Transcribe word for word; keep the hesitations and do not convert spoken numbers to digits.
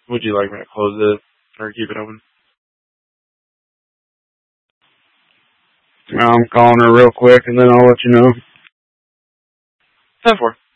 Would you like me to close it or keep it open? I'm calling her real quick, and then I'll let you know. ten four.